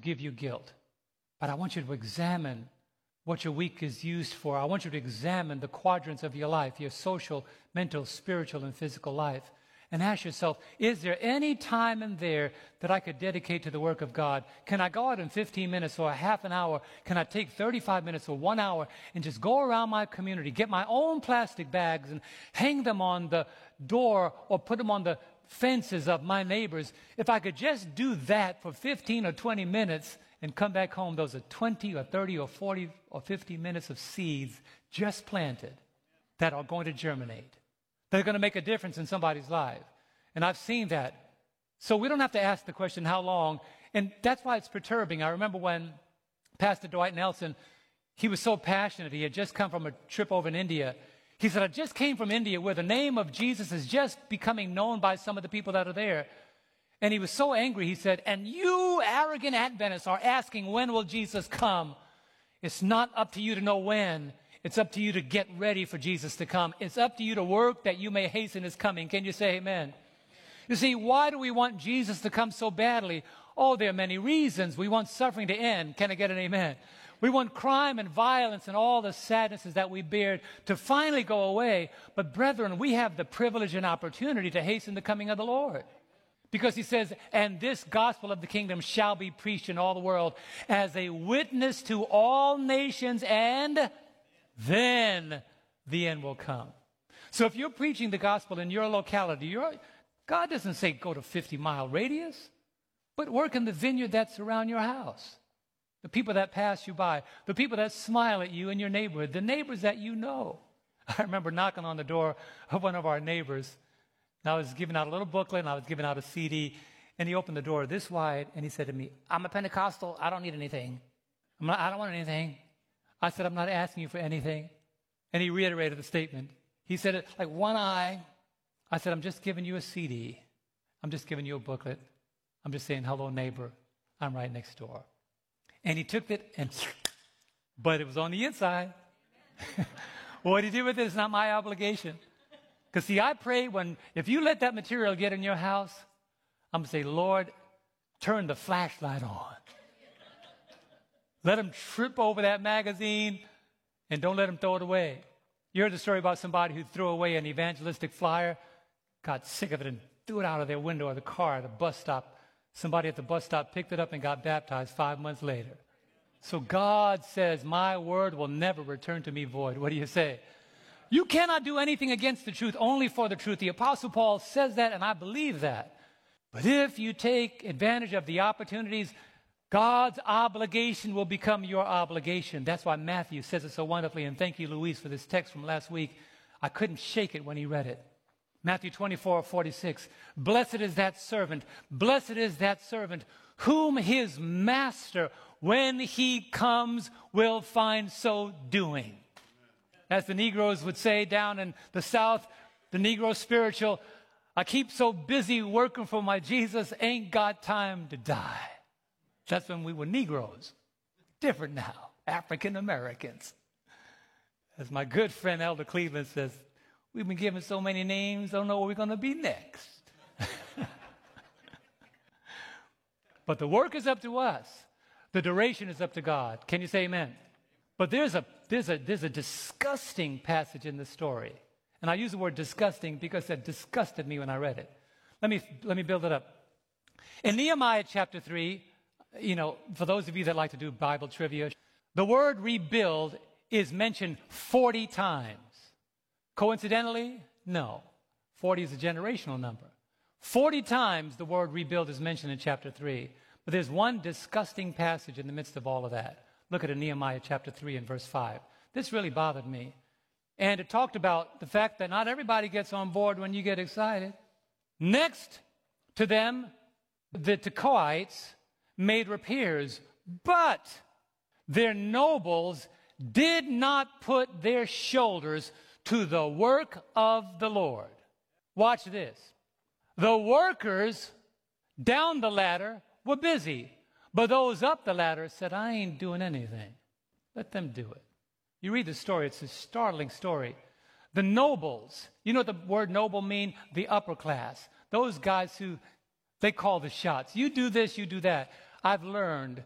give you guilt. But I want you to examine what your week is used for. I want you to examine the quadrants of your life, your social, mental, spiritual, and physical life. And ask yourself, is there any time in there that I could dedicate to the work of God? Can I go out in 15 minutes or a half an hour? Can I take 35 minutes or 1 hour and just go around my community, get my own plastic bags and hang them on the door or put them on the fences of my neighbors? If I could just do that for 15 or 20 minutes and come back home, those are 20 or 30 or 40 or 50 minutes of seeds just planted that are going to germinate. They're going to make a difference in somebody's life. And I've seen that. So we don't have to ask the question, how long? And that's why it's perturbing. I remember when Pastor Dwight Nelson, he was so passionate. He had just come from a trip over in India. He said, I just came from India where the name of Jesus is just becoming known by some of the people that are there. And he was so angry, he said, and you arrogant Adventists are asking, when will Jesus come? It's not up to you to know when. It's up to you to get ready for Jesus to come. It's up to you to work that you may hasten his coming. Can you say amen? You see, why do we want Jesus to come so badly? Oh, there are many reasons. We want suffering to end. Can I get an amen? We want crime and violence and all the sadnesses that we bear to finally go away. But brethren, we have the privilege and opportunity to hasten the coming of the Lord. Because he says, and this gospel of the kingdom shall be preached in all the world as a witness to all nations, and then the end will come. So if you're preaching the gospel in your locality, God doesn't say go to 50-mile radius, but work in the vineyard that's around your house. The people that pass you by, the people that smile at you in your neighborhood, the neighbors that you know. I remember knocking on the door of one of our neighbors. And I was giving out a little booklet, and I was giving out a CD, and he opened the door this wide, and he said to me, I'm a Pentecostal. I don't need anything. I don't want anything. I said, I'm not asking you for anything. And he reiterated the statement. He said it like one eye. I said, I'm just giving you a CD. I'm just giving you a booklet. I'm just saying, hello, neighbor. I'm right next door. And he took it, but it was on the inside. What he did with it is not my obligation. Because, see, I pray if you let that material get in your house, I'm going to say, Lord, turn the flashlight on. Let them trip over that magazine and don't let them throw it away. You heard the story about somebody who threw away an evangelistic flyer, got sick of it and threw it out of their window of the car at a bus stop. Somebody at the bus stop picked it up and got baptized 5 months later. So God says, my word will never return to me void. What do you say? You cannot do anything against the truth, only for the truth. The Apostle Paul says that, and I believe that. But if you take advantage of the opportunities, God's obligation will become your obligation. That's why Matthew says it so wonderfully. And thank you, Luis, for this text from last week. I couldn't shake it when he read it. Matthew 24:46. Blessed is that servant whom his master, when he comes, will find so doing. As the Negroes would say down in the South, the Negro spiritual, I keep so busy working for my Jesus, ain't got time to die. That's when we were Negroes. Different now, African Americans. As my good friend Elder Cleveland says, we've been given so many names, don't know where we're going to be next. But the work is up to us. The duration is up to God. Can you say amen? But there's a disgusting passage in the story. And I use the word disgusting because it disgusted me when I read it. Let me build it up. In Nehemiah chapter 3, for those of you that like to do Bible trivia, the word rebuild is mentioned 40 times. Coincidentally? No. 40 is a generational number. 40 times the word rebuild is mentioned in chapter 3. But there's one disgusting passage in the midst of all of that. Look at it in Nehemiah chapter 3 and verse 5. This really bothered me. And it talked about the fact that not everybody gets on board when you get excited. Next to them, the Tekoites made repairs, but their nobles did not put their shoulders to the work of the Lord. Watch this. The workers down the ladder were busy, but those up the ladder said, I ain't doing anything. Let them do it. You read the story, it's a startling story. The nobles, you know what the word noble mean? The upper class. Those guys who, they call the shots. You do this, you do that. I've learned